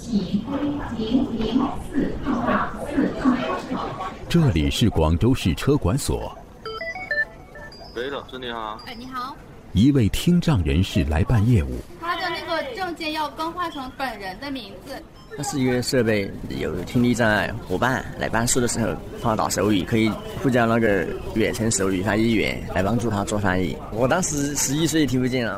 这里是广州市车管所。 喂，老师你好。 哎，你好。 一位听障人士来办业务， 他的那个证件要更换成本人的名字。 它是一个设备，有听力障碍伙伴来办事的时候放到手语，可以呼叫那个远程手语翻译员来帮助他做翻译。我当时11岁听不见了。